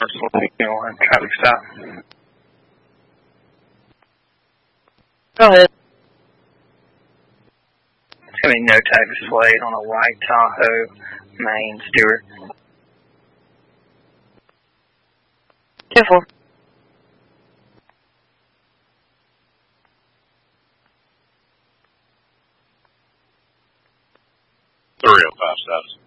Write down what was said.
1 traffic stop. Go ahead. It's going to be no tag displayed on a white Tahoe, Maine, Stewart. 2-4. Three 305 status.